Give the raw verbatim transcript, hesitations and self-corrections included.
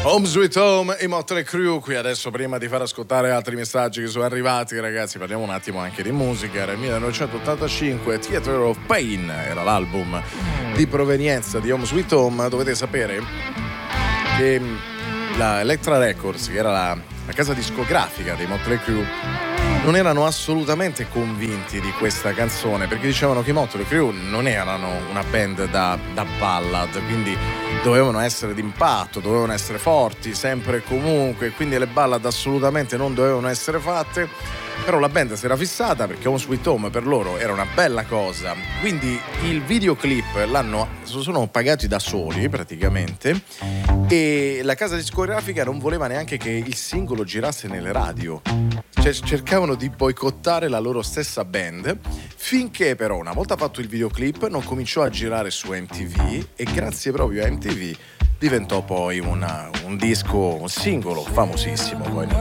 Home Sweet Home, i Motley Crue qui adesso. Prima di far ascoltare altri messaggi che sono arrivati, ragazzi, parliamo un attimo anche di musica. Era il millenovecentottantacinque, Theater of Pain era l'album di provenienza di Home Sweet Home. Dovete sapere che la Elektra Records, che era la, la casa discografica dei Motley Crue, non erano assolutamente convinti di questa canzone, perché dicevano che i Motley Crue non erano una band da, da ballad, quindi dovevano essere d'impatto, dovevano essere forti sempre e comunque, quindi le ballad assolutamente non dovevano essere fatte. Però la band si era fissata perché Home Sweet Home per loro era una bella cosa, quindi il videoclip l'hanno sono pagati da soli praticamente, e la casa discografica non voleva neanche che il singolo girasse nelle radio, cioè cercavano di boicottare la loro stessa band, finché però una volta fatto il videoclip non cominciò a girare su M T V, e grazie proprio a M T V diventò poi una, un disco, un singolo famosissimo poi